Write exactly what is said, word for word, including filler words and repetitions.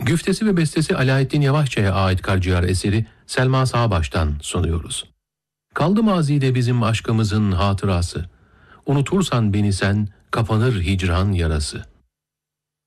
Güftesi ve bestesi Alaeddin Yavaşça'ya ait Karciğer eseri Selma Sağbaş'tan sunuyoruz. Kaldı mazide bizim aşkımızın hatırası. Unutursan beni sen, kapanır hicran yarası.